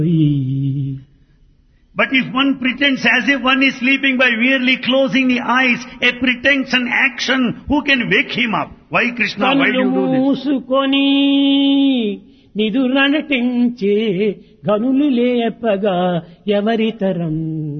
But if one pretends as if one is sleeping by merely closing the eyes, a pretense and action, who can wake him up? Why Krishna, why do you do this? మూసుకొని నిదుర నటించే గనులు లేపగా ఎవరితరం.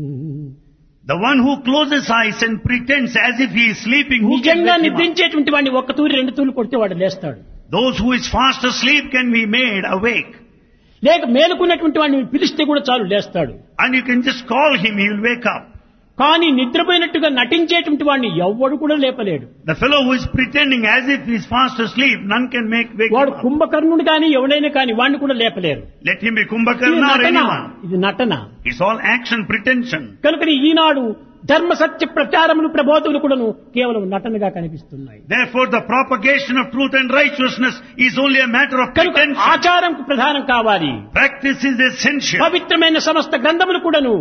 The one who closes eyes and pretends as if he is sleeping, who can నిజంగా wake him up? నిద్రించేటువంటి వాడిని ఒక్క తూరి రెండు తూర్లు కొడితే వాడు లేస్తాడు. Those who is fast asleep can be made awake. లేక మేలుకున్నటువంటి వాడిని పిలిస్తే కూడా చాలు లేస్తాడు. And you can just call him, he will wake up. కానీ నిద్రపోయినట్టుగా నటించేటువంటి వాడిని ఎవ్వడు కూడా లేపలేడు. The fellow who is pretending as if he is fast asleep, none can wake వాడు him up. కుంభకర్ణుడు కానీ ఎవడైనా కానీ వాడిని కూడా లేపలేరు. Let him be ఇది Kumbhakarna or నటన. anyone. ఇది నటన. It's all action, pretension. కనుక ఈనాడు ధర్మ సత్య ప్రచారములు ప్రబోధములు కూడాను కేవలం నటనగా కనిపిస్తున్నాయి. Therefore, the propagation of truth and righteousness is only a matter of కనుక pretension. ఆచారంకు ప్రధానం కావాలి. Practice is essential. పవిత్రమైన సమస్త గ్రంథములు కూడాను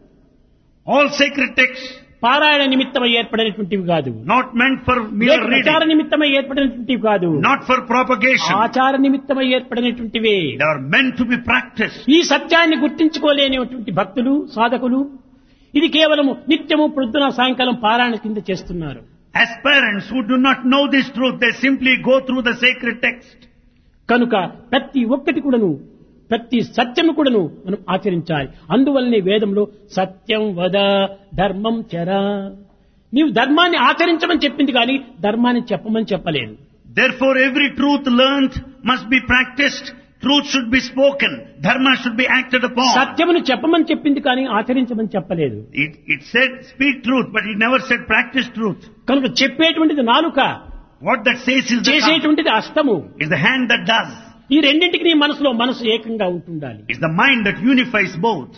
All sacred texts, పారాయణ నిమిత్తమై ఏర్పడినటువంటివి కాదు. not meant for లేక mere ప్రచార reading, నిమిత్తమై ఏర్పడినటువంటివి కాదు. not for propagation. ఆచార నిమిత్తమై ఏర్పడినటువంటివే. They are meant to be practiced. ఈ సత్యాన్ని గుర్తించుకోలేనిటువంటి భక్తులు సాధకులు ఇది కేవలము నిత్యము ప్రొద్దున సాయంకాలం పారాయణ కింద చేస్తున్నారు. As parents who do not know this truth, they simply go through the sacred text. కనుక ప్రతి ఒక్కటి కూడాను ప్రతి సత్యము కూడాను మనం ఆచరించాలి. అందువల్లనే వేదంలో సత్యం వద ధర్మం చర. నీవు ధర్మాన్ని ఆచరించమని చెప్పింది కానీ ధర్మాన్ని చెప్పమని చెప్పలేదు. Therefore, every truth learnt must be practiced. Truth should be spoken. Dharma should be acted upon. సత్యమును చెప్పమని చెప్పింది కానీ ఆచరించమని చెప్పలేదు. It said speak truth, but it never said practice truth. కనుక చెప్పేటువంటిది నాలుక, What that says is the tongue. చేసేటువంటిది హస్తము. Is the hand that does. ఈ రెండింటికి నీ మనసులో మనసు ఏకంగా ఉంటుండాలి. It's the mind that unifies both.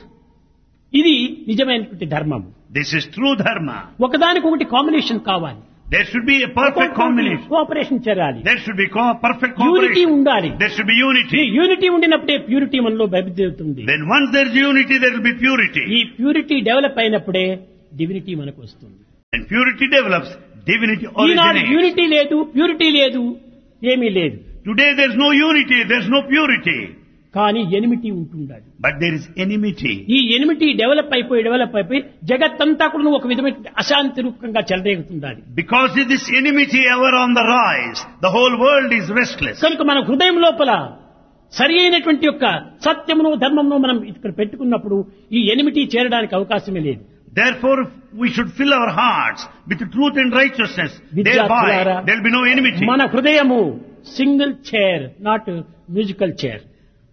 ఇది నిజమైనటువంటి ధర్మం. This is true dharma. ఒకదానికొకటి కాంబినేషన్ కావాలి. There should be a perfect combination. Cooperation చేయాలి. There should be perfect unity cooperation. ఉండాలి. There should be ఈ unity. యూనిటీ ఉండినప్పుడే ప్యూరిటీ మనలో బయలుదేరుతుంది. Then once there is unity, there will be purity. ఈ purity develop అయినప్పుడే divinity మనకు వస్తుంది. And purity develops, divinity Eenadu originates. Unity లేదు, ప్యూరిటీ లేదు, ఏమీ లేదు. Today there is no unity, there is no purity. కానీ ఎనిమిటీ ఉంటుండాలి. But there is enmity. ఈ ఎనిమిటీ డెవలప్ అయిపోయి జగత్తంతా కూడా ఒక విధమైన అశాంతి రూపంగా చెలరేగుతుండాలి. Because of this enmity ever on the rise, the whole world is restless. కనుక మన హృదయం లోపల సరి అయినటువంటి యొక్క సత్యమును ధర్మమును మనం ఇక్కడ పెట్టుకున్నప్పుడు ఈ ఎనిమిటీ చేరడానికి అవకాశమే లేదు. Therefore, we should fill our hearts with truth and righteousness. విద్యార్థులారా, Thereby, there will be no enmity. మన హృదయము single chair, not musical chair.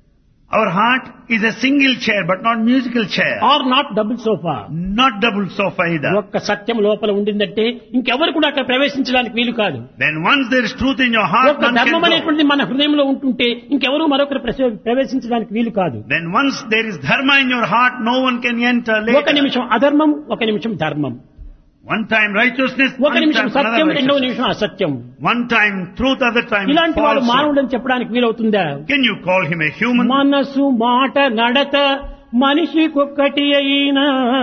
Our heart is a single chair, but not musical chair. Are not double sofa. Not double sofa either. ఒక్క సత్యం లోపల ఉండిందంటే ఇంకెవరు కూడా అక్కడ ప్రవేశించడానికి వీలు కాదు. Then once there is truth in your heart, ఒక్క none can ధర్మం go. అనేటువంటిది మన హృదయంలో ఉంటుంటే ఇంకెవరు మరొకరు ప్రవేశించడానికి వీలు కాదు. Then once there is dharma in your heart, no one can enter ఒక later. నిమిషం అధర్మం, ఒక నిమిషం ధర్మం, One time righteousness, ఒక one నిమిషం time సత్యం, another రెండో righteousness. నిమిషం అసత్యం. One time truth, other time ఇలాంటి వాడు falsehood. మానవుడని చెప్పడానికి వీలవుతుందా? Can you call him a human? మనసు మాట నడత మనిషికొక్కటి అయినా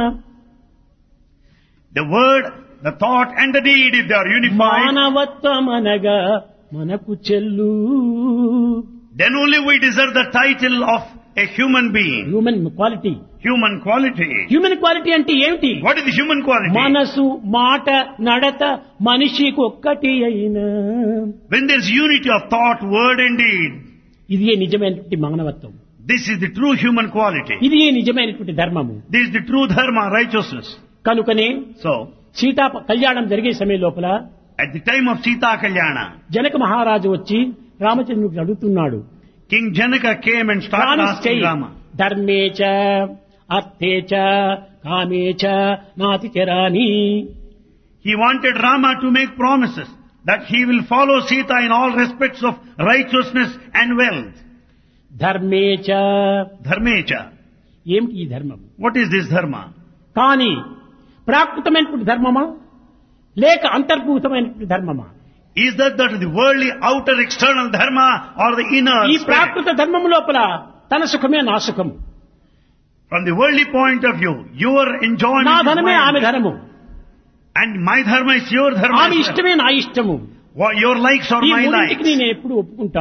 The word, the thought and the deed, if they are unified, మానవత్వం అనగా మనకు చెల్లు. then only we deserve the title of a human being. Human quality. Human quality. Human quality అంటే ఏమిటి? What is the human quality? మనసు మాట నడత మనిషికొక్కటి అయినా. When there is unity of thought, word and deed, ఇది నిజమైనటువంటి మానవత్వం. this is the true human quality. ఇది నిజమైనటువంటి ధర్మము. This is the true dharma, righteousness. కనుకనే So, సీతా కళ్యాణం జరిగే సమయం లోపల at the time of Sita Kalyana, Janaka మహారాజు వచ్చి రామచంద్రుడికి అడుగుతున్నాడు, King Janaka came and started promise asking చేయి, Rama. ధర్మేచ అర్థేచ కామేచ నాతిచరాని. He wanted Rama to make promises that he will follow Sita in all respects of righteousness and wealth. ధర్మేచ. Dharmecha. ఏమిటి ఈ ధర్మం? What is this dharma? కానీ ప్రాకృతమైనటువంటి ధర్మమా లేక అంతర్భూతమైనటువంటి ధర్మమా? Is that the worldly outer external dharma or the inner ఈ spirit? ప్రాకృత ధర్మము లోపల తన సుఖమే నా సుఖము, From the worldly point of view, your enjoyment నా is ధనమే ఆమె mine, ధనము, and my dharma is your dharma. ఆమె as well. ఇష్టమే నా ఇష్టము. Your likes are ఈ my మూడింటికి likes. నేను ఎప్పుడు ఒప్పుకుంటాను.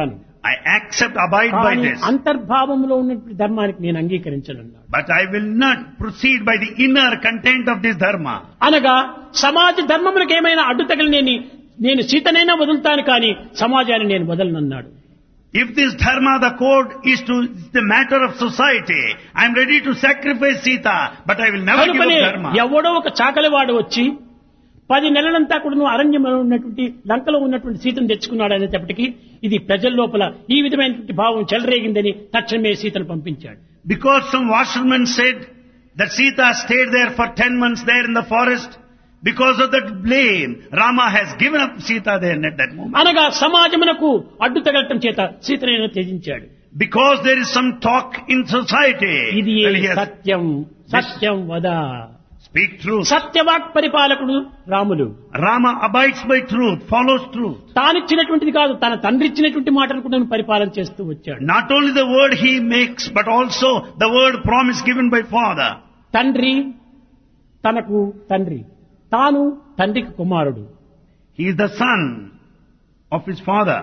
I accept, abide by కానీ this. అంతర్భావంలో ఉన్నటువంటి ధర్మానికి నేను అంగీకరించనన్నాడు. But I will not proceed by the inner content of this dharma. అనగా సమాజ ధర్మములకు ఏమైనా అడ్డు తగిలి నేను సీతనైనా వదులుతాను కానీ సమాజాన్ని నేను వదలనన్నాడు. If this dharma, the code, is the matter of society, I am ready to sacrifice Sita, but I will never give up dharma. ఎవడో ఒక చాకలివాడు వచ్చి 10 నెలలంతా కూడా నువ్వు అరణ్యంలో ఉన్నటువంటి లంకలో ఉన్నటువంటి సీతను తెచ్చుకున్నాడు అనేటప్పటికీ ఇది ప్రజల లోపల ఈ విధమైనటువంటి భావం చెలరేగిందని తక్షణమే సీతను పంపించాడు. Because some washerman said that Sita stayed there for 10 months there in the forest, because of that blame, Rama has given up Sita there at that moment. అనగా సమాజమునకు అడ్డు తగలటం చేత సీతను త్యజించాడు. Because there is some talk in society. ఇది Well, he has- సత్యం వద. Speak truth. సత్యవాక్ పరిపాలకుడు Ramulu. Rama abides by truth, follows truth. తానిచ్చినటువంటిది కాదు, తన తండ్రి ఇచ్చినటువంటి మాటలు కూడా పరిపాలన చేస్తూ వచ్చాడు. Not only the word he makes, but also the word promise given by father. తండ్రి తనకు తండ్రి, తాను తండ్రికి కుమారుడు. He is the son of his father.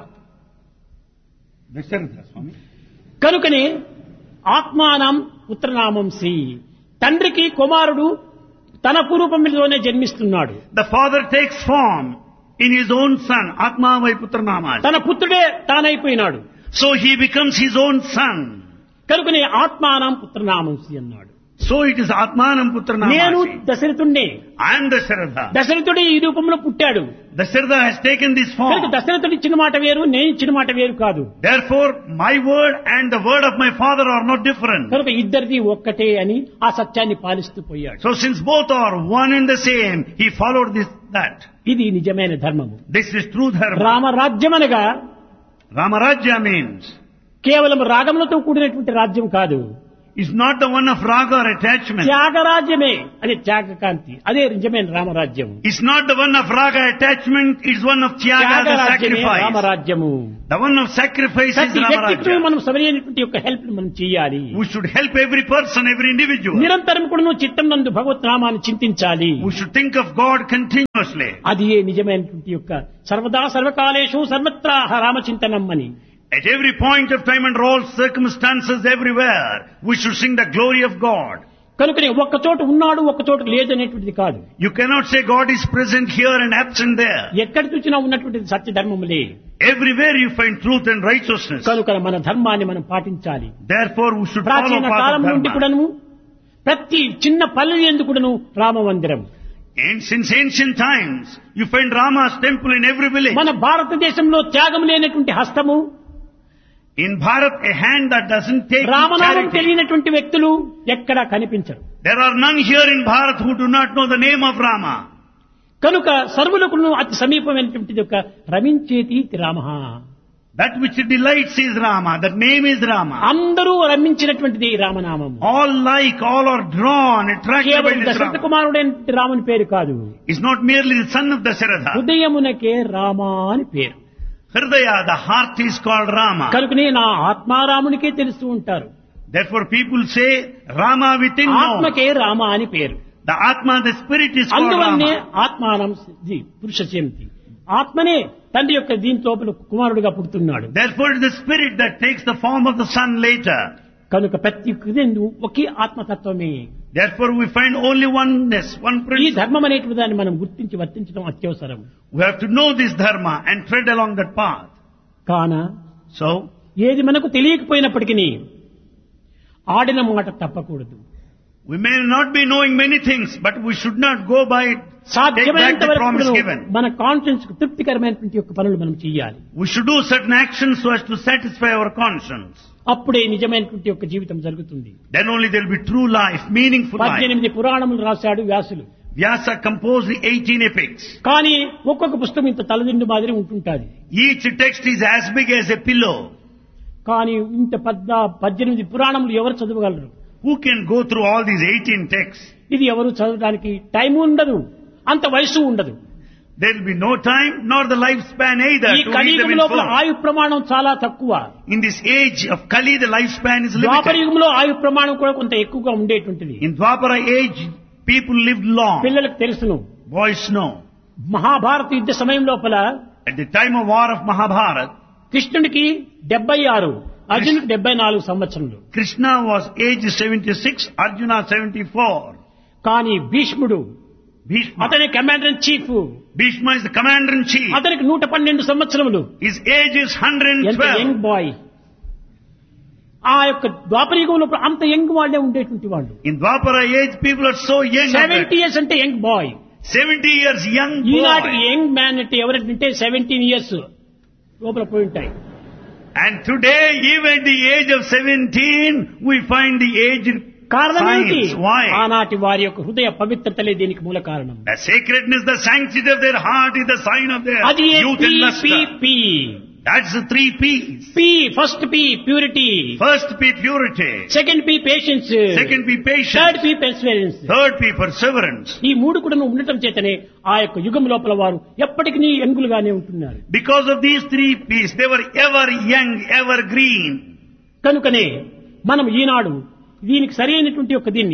Dasharatha Swami. కనుకనే ఆత్మానం పుత్రనామం శ్రీ, తండ్రికి కుమారుడు తన పూర్వపంలోనే జన్మిస్తున్నాడు. The father takes form in his own son, Atma vai Putra Namas. తన పుత్రుడే తానైపోయినాడు. So he becomes his own son. కనుకనే ఆత్మానం పుత్రనామం శ్రీ అన్నాడు. So it is Atmanam Putra నేను Namasi. దశరథుణ్ణే. I am Dasharatha. దశరథుడు ఈ రూపంలో పుట్టాడు. Dasharatha has taken this కనుక form. దశరథుడు ఇచ్చిన మాట వేరు, నేను ఇచ్చిన మాట వేరు కాదు. Therefore, my word and the word of my father are not different. కనుక ఇద్దరిది ఒక్కటే అని ఆ సత్యాన్ని పాలిస్తూ పోయాడు. So since both are one and the same, he followed that. ఇది నిజమైన ధర్మము. This is true dharma. రామరాజ్యం అనగా Ramarajya means కేవలం రాగములతో కూడినటువంటి రాజ్యం కాదు. is not the one of raga or attachment. త్యాగరాజ్యమే, అదే త్యాగకాంతి, అదే నిజమైన రామరాజ్యం. It's not the one of raga attachment, it's one of tyaga, the త్యాగరాజ్యమే sacrifice. రామరాజ్యము. The one of sacrifice is ప్రతి వ్యక్తికి Ramarajya. మనం సరైనటువంటి యొక్క హెల్ప్ మనం చేయాలి. We should help every person, every individual. నిరంతరం కూడా నువ్వు చిత్తం నందు భగవత్ నామాన్ని చింతించాలి. We should think of God continuously. అది ఏ నిజమైనటువంటి యొక్క సర్వదా సర్వకాలేషు సర్వత్రా రామచింతనం అని. At every point of time and all circumstances everywhere, we should sing the glory of God. కనుకనే ఒక్క చోట ఉన్నాడు ఒక్క చోట లేదు అనేటువంటిది కాదు. You cannot say God is present here and absent there. ఎక్కడ చూసినా ఉన్నటువంటిది సత్య ధర్మములే. Everywhere you find truth and righteousness. కనుక మన ధర్మాన్ని మనం పాటించాలి. Therefore we should follow ప్రాచీన path కాలం of నుండి dharma. కూడాను ప్రతి చిన్న పల్లె ఎందు కూడాను రామ మందిరం. And since ancient times, you find Rama's temple in every village. మన భారతదేశంలో త్యాగం లేనటువంటి హస్తము, In Bharat, a hand that doesn't take రామనామం charity. తెలియనటువంటి వ్యక్తులు ఎక్కడా కనిపించరు. There are none here in Bharat who do not know the name of Rama. కనుక సర్వులకు అతి సమీపమైనటువంటిది ఒక రమించేటి Rama. That which delights is Rama. That name is Rama. అందరూ రమించినటువంటిది రామనామం. All like, all are drawn, attracted by కేవలం this దశరథ Rama. కుమారుడైన రాముని పేరు కాదు. It's not merely the son of Dasharatha. హృదయమునకే Rama అని పేరు. Hridaya, the heart is called Rama. కనుకనే నా ఆత్మారామునికే తెలుస్తూ ఉంటారు. Therefore people say Rama within knows. ఆత్మకే Rama అని పేరు. The Atma, the spirit is called అందువల్లనే Rama. ఆత్మానం పురుషశంతి, ఆత్మనే తండ్రి యొక్క దీని లోపల కుమారుడుగా పుడుతున్నాడు. Therefore it is the spirit that takes the form of the son later. కనుక ప్రతి కృతందు ఒకే ఆత్మతత్వమే. Therefore we find only oneness, one ఈ principle. ధర్మం అనేటువంటి దాన్ని మనం గుర్తించి వర్తించడం అత్యవసరం. We have to know this dharma and tread along that path. కాన So, ఏది మనకు తెలియకపోయినప్పటికీ ఆడిన మాట తప్పకూడదు. we may not be knowing many things, but we should not go by it. Take back సాధ్యమైనంత the promise వరకు given. మన conscience కు తృప్తికరమైనటువంటి యొక్క పనులు మనం చేయాలి. We should do certain actions so as to satisfy our conscience. అప్పుడే నిజమైనటువంటి యొక్క జీవితం జరుగుతుంది. Then only there will be true life, meaningful life. 18 పురాణములు రాశాడు వ్యాసులు. Vyasa composed the 18 epics. కానీ ఒక్కొక్క పుస్తకం ఇంత తలదిండు మాదిరి ఉంటుంటాది. Each text is as big as a pillow. కానీ ఇంత 18 పురాణములు ఎవరు చదవగలరు? Who can go through all these 18 texts? ఇది ఎవరు చదవడానికి టైం ఉండదు, అంత వయసు ఉండదు. There will be no time nor the lifespan either ఈ to read them కలియుగం in లోపల full. ఆయు ప్రమాణం చాలా తక్కువ. In this age of Kali, the lifespan is Dwapara limited. యుగంలో ఆయు ప్రమాణం కూడా కొంత ఎక్కువగా ఉండేటువంటిది. In Dwapara age, people lived long. పిల్లలకు తెలుసును. Boys know. మహాభారత యుద్ధ సమయం లోపల At the time of war of Mahabharata, కృష్ణుడికి 76, అర్జునుడికి 74 సంవత్సరములు. Krishna was aged 76, Arjuna 74. కానీ భీష్ముడు Bhishma. అతని commander in chief, Bhishma is the commander in chief. అతనికి 112 సంవత్సరములు. His age is ఎంత 112. Young boy. ఆ యొక్క ద్వాపరయుగంలో అంత యంగ్ వాళ్ళే ఉండేటువంటి వాళ్ళు. In Dwapara age, people are so young. 70 years అంటే యంగ్ బాయ్. 70 years young ఈనాటి boy. యంగ్ మ్యాన్ అంటే ఎవరంటే 17 years లోపల పోయి ఉంటాయి. And today, even at the age of 17, we find the aged కారణం ఏంటి? signs. Why? ఆనాటి వారి యొక్క హృదయ పవిత్రతలే దీనికి మూల కారణం. The sacredness, the sanctity of their heart is the sign of their అది youth and luster. P. That's the 3 P's. P first P purity, First P, purity. Second P patience, Second P, third patience. P perseverance. Third P, perseverance. ఈ మూడు కూడా ఉండటం చేతనే ఆ యొక్క యుగం లోపల వారు ఎప్పటికీ యంగులుగానే ఉంటున్నారు. Because of these 3 P's, they were ever young, ever green. కనుకనే మనం ఈనాడు దీనికి సరైనటువంటి యొక్క దీన్ని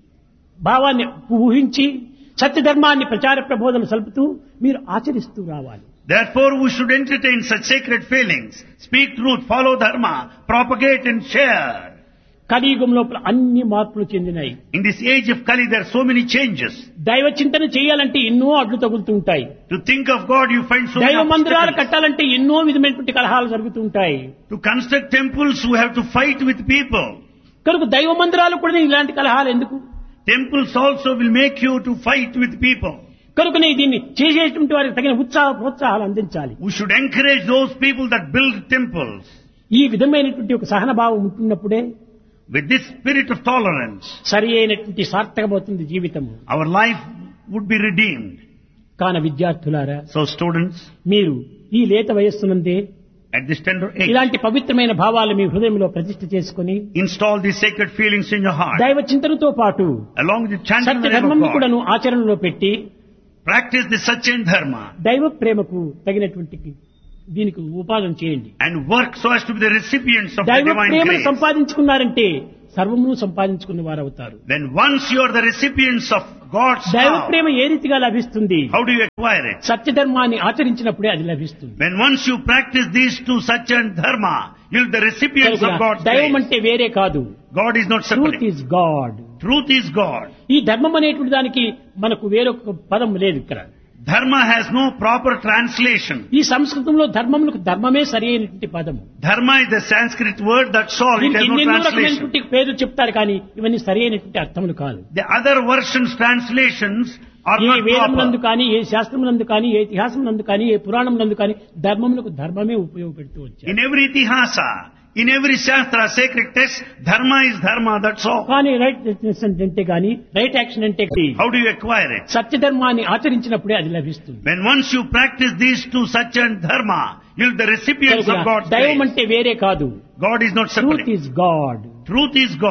భావాన్ని ఊహించి సత్యధర్మాన్ని ప్రచార ప్రబోధన సలుపుతూ మీరు ఆచరిస్తూ రావాలి. Therefore, we should entertain such sacred feelings, speak truth, follow dharma, propagate and share. కలియుగం లోపల అన్ని మార్పులు చెందినాయి. In this age of Kali, there are so many changes. దైవ చింతన చేయాలంటే ఎన్నో అడ్డు తగులుతూ ఉంటాయి. To think of God, you find so many దైవ మందిరాలు obstacles. కట్టాలంటే ఎన్నో విధమైనటువంటి కలహాలు జరుగుతూ ఉంటాయి. To construct temples, we have to fight with people. కనుక దైవ మందిరాలు కూడా ఇలాంటి కలహాలు ఎందుకు? Temples also will make you to fight with people. కనుకనే దీన్ని చేసేటువంటి వారికి తగిన ప్రోత్సాహాలు అందించాలి. We should encourage those people that build temples. ఈ విధమైనటువంటి ఒక సహన భావం ఉంటున్నప్పుడే With this spirit of tolerance, సరి అయినటువంటి సార్థకమవుతుంది జీవితము. our life would be redeemed. కాన విద్యార్థులారా, So students, మీరు ఈ లేత వయస్సునందే at this tender age, ఇలాంటి పవిత్రమైన భావాలు మీ హృదయంలో ప్రతిష్ఠ చేసుకుని install these sacred feelings in your heart. దైవ చింతనతో పాటు Along with the chanting Satya the name ధర్మం of God, కూడాను ఆచరణలో పెట్టి practice the Satya Dharma దైవ ప్రేమకు తగినటువంటి దీనికి ఉపాదన చేయండి. and work so as to be the recipients of the దైవ divine ప్రేమను grace. సంపాదించుకున్నారంటే సర్వమును సంపాదించుకున్న వారు అవుతారు. Then once you are the recipients of God's దైవ love, ప్రేమ ఏ రీతిగా లభిస్తుంది? how do you acquire it? సత్యధర్మాన్ని ఆచరించినప్పుడే అది లభిస్తుంది. When once you practice these two, Satya and Dharma, you'll be the recipients of God's దైవం grace. అంటే వేరే కాదు. God is not truth separate. Is God. Truth is God. ఈ ధర్మం అనేటువంటి దానికి మనకు వేరొక పదం లేదు ఇక్కడ. Dharma has no proper translation. ఈ సంస్కృతంలో ధర్మములకు ధర్మమే సరి అయినటువంటి పదము. Dharma is the Sanskrit word, that's all. It దీనికి has no ఎన్నెన్నో translation. రకమైనటువంటి పేర్లు చెప్తారు కానీ ఇవన్నీ సరి అయినటువంటి అర్థములు కాదు. The other versions, translations are A not వేదమునందు proper. కానీ, ఏ శాస్త్రమునందు కానీ, ఏ ఇతిహాసమునందు కానీ, ఏ పురాణమునందు కానీ ధర్మములకు ధర్మమే ఉపయోగపెడుతూ వచ్చారు. In every itihasa, in every shastra, sacred text, Dharma is Dharma, that's all. కానీ రైట్ అంటే కానీ, రైట్ యాక్షన్ అంటే How do you acquire it? సత్యధర్మాన్ని ఆచరించినప్పుడే అది లభిస్తుంది. When once you practice these two, Satya and Dharma, you'll be the recipients of God's దైవం grace. అంటే వేరే కాదు. God is not truth separate. Is God. Truth is God.